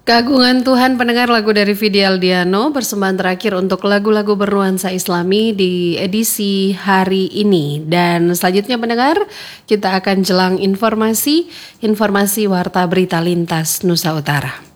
Keagungan Tuhan, pendengar lagu dari Vidi Aldiano, persembahan terakhir untuk lagu-lagu bernuansa Islami di edisi hari ini. Dan selanjutnya pendengar, kita akan jelang informasi Warta Berita Lintas Nusa Utara.